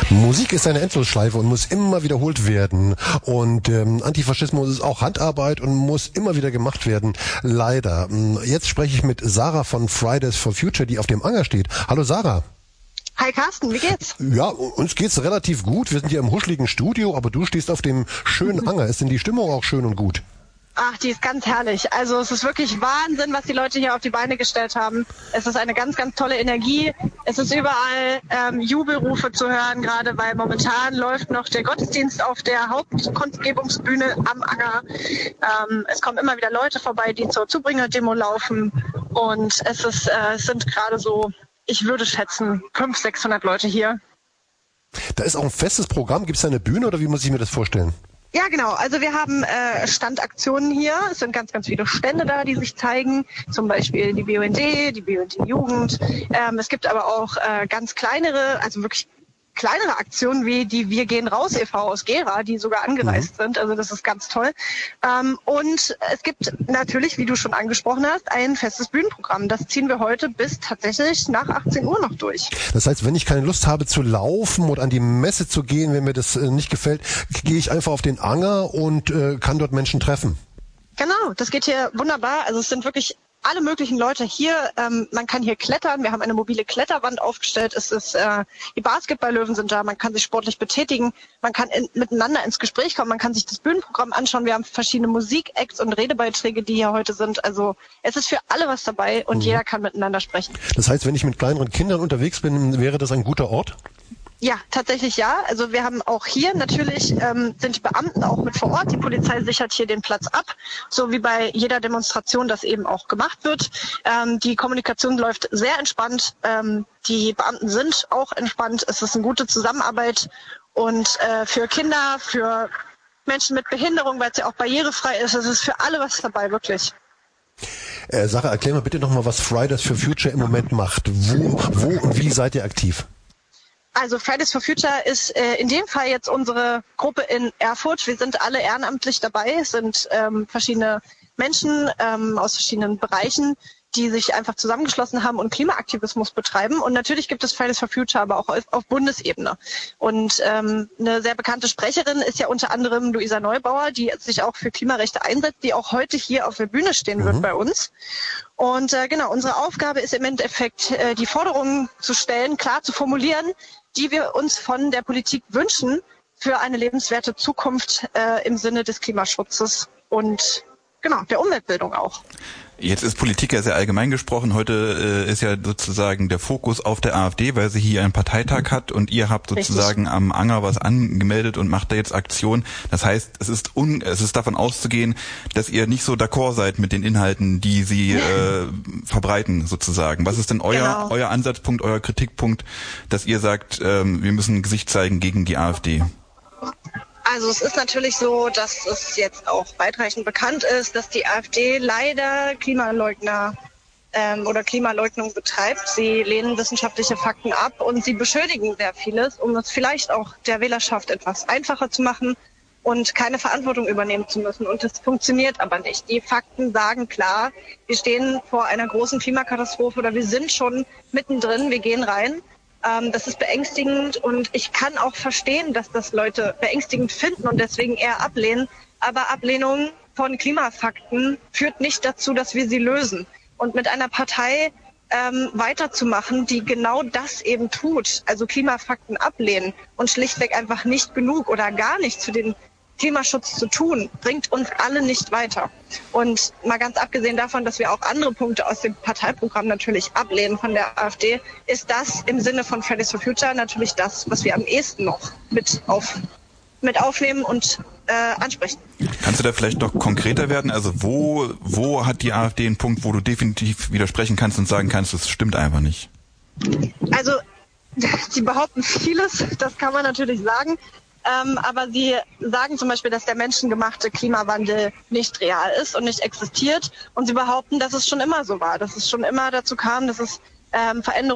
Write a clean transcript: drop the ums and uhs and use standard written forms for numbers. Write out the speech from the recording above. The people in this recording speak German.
Musik ist eine Endlosschleife und muss immer wiederholt werden. Und Antifaschismus ist auch Handarbeit und muss immer wieder gemacht werden. Leider. Jetzt spreche ich mit Sarah von Fridays for Future, die auf dem Anger steht. Hallo Sarah. Hi Carsten, wie geht's? Ja, uns geht's relativ gut. Wir sind hier im huscheligen Studio, aber du stehst auf dem schönen Anger. Ist denn die Stimmung auch schön und gut? Ach, die ist ganz herrlich. Also es ist wirklich Wahnsinn, was die Leute hier auf die Beine gestellt haben. Es ist eine ganz, ganz tolle Energie. Es ist überall Jubelrufe zu hören, gerade weil momentan läuft noch der Gottesdienst auf der Hauptkundgebungsbühne am Anger. Es kommen immer wieder Leute vorbei, die zur Zubringerdemo laufen. Und es sind gerade so, ich würde schätzen, 500, 600 Leute hier. Da ist auch ein festes Programm. Gibt es da eine Bühne oder wie muss ich mir das vorstellen? Ja, genau. Also wir haben Standaktionen hier. Es sind ganz, ganz viele Stände da, die sich zeigen. Zum Beispiel die BUND, die BUND-Jugend. Es gibt aber auch ganz kleinere, also wirklich kleinere Aktionen wie die Wir gehen raus e.V. aus Gera, die sogar angereist sind. Also das ist ganz toll. Und es gibt natürlich, wie du schon angesprochen hast, ein festes Bühnenprogramm. Das ziehen wir heute bis tatsächlich nach 18 Uhr noch durch. Das heißt, wenn ich keine Lust habe zu laufen oder an die Messe zu gehen, wenn mir das nicht gefällt, gehe ich einfach auf den Anger und kann dort Menschen treffen. Genau, das geht hier wunderbar. Also es sind wirklich alle möglichen Leute hier. Man kann hier klettern. Wir haben eine mobile Kletterwand aufgestellt. Die Basketballlöwen sind da. Man kann sich sportlich betätigen. Man kann miteinander ins Gespräch kommen. Man kann sich das Bühnenprogramm anschauen. Wir haben verschiedene Musik-Acts und Redebeiträge, die hier heute sind. Also es ist für alle was dabei und jeder kann miteinander sprechen. Das heißt, wenn ich mit kleineren Kindern unterwegs bin, wäre das ein guter Ort? Ja, tatsächlich ja. Also wir haben auch hier natürlich sind die Beamten auch mit vor Ort. Die Polizei sichert hier den Platz ab, so wie bei jeder Demonstration das eben auch gemacht wird. Die Kommunikation läuft sehr entspannt. Die Beamten sind auch entspannt. Es ist eine gute Zusammenarbeit und für Kinder, für Menschen mit Behinderung, weil es ja auch barrierefrei ist. Es ist für alle was dabei, wirklich. Sarah, erklär mal bitte nochmal, was Fridays for Future im Moment macht. Wo und wie seid ihr aktiv? Also Fridays for Future ist in dem Fall jetzt unsere Gruppe in Erfurt. Wir sind alle ehrenamtlich dabei. Es sind verschiedene Menschen aus verschiedenen Bereichen, die sich einfach zusammengeschlossen haben und Klimaaktivismus betreiben. Und natürlich gibt es Fridays for Future, aber auch auf Bundesebene. Und eine sehr bekannte Sprecherin ist ja unter anderem Luisa Neubauer, die sich auch für Klimarechte einsetzt, die auch heute hier auf der Bühne stehen wird bei uns. Und genau, unsere Aufgabe ist im Endeffekt, die Forderungen zu stellen, klar zu formulieren, die wir uns von der Politik wünschen für eine lebenswerte Zukunft im Sinne des Klimaschutzes und genau der Umweltbildung auch. Jetzt ist Politik ja sehr allgemein gesprochen. Heute ist ja sozusagen der Fokus auf der AfD, weil sie hier einen Parteitag hat und ihr habt sozusagen am Anger was angemeldet und macht da jetzt Aktion. Das heißt, es ist davon auszugehen, dass ihr nicht so d'accord seid mit den Inhalten, die sie verbreiten sozusagen. Was ist denn euer Ansatzpunkt, euer Kritikpunkt, dass ihr sagt, wir müssen ein Gesicht zeigen gegen die AfD? Also es ist natürlich so, dass es jetzt auch weitreichend bekannt ist, dass die AfD leider Klimaleugner oder Klimaleugnung betreibt. Sie lehnen wissenschaftliche Fakten ab und sie beschönigen sehr vieles, um es vielleicht auch der Wählerschaft etwas einfacher zu machen und keine Verantwortung übernehmen zu müssen. Und das funktioniert aber nicht. Die Fakten sagen klar, wir stehen vor einer großen Klimakatastrophe oder wir sind schon mittendrin, wir gehen rein. Das ist beängstigend und ich kann auch verstehen, dass das Leute beängstigend finden und deswegen eher ablehnen. Aber Ablehnung von Klimafakten führt nicht dazu, dass wir sie lösen. Und mit einer Partei weiterzumachen, die genau das eben tut, also Klimafakten ablehnen und schlichtweg einfach nicht genug oder gar nichts für den Klimaschutz zu tun, bringt uns alle nicht weiter. Und mal ganz abgesehen davon, dass wir auch andere Punkte aus dem Parteiprogramm natürlich ablehnen von der AfD, ist das im Sinne von Fridays for Future natürlich das, was wir am ehesten noch mit aufnehmen und ansprechen. Kannst du da vielleicht noch konkreter werden? Also wo hat die AfD einen Punkt, wo du definitiv widersprechen kannst und sagen kannst, das stimmt einfach nicht? Also sie behaupten vieles, das kann man natürlich sagen. Aber sie sagen zum Beispiel, dass der menschengemachte Klimawandel nicht real ist und nicht existiert. Und sie behaupten, dass es schon immer so war, dass es schon immer dazu kam, dass es Veränderungen